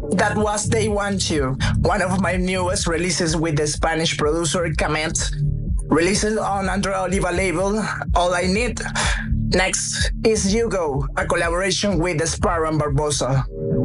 That was Day One Two, one of my newest releases with the Spanish producer Cament, released on Andrea Oliva label All I Need. Next is You Go, a collaboration with Sparrow and Barbosa.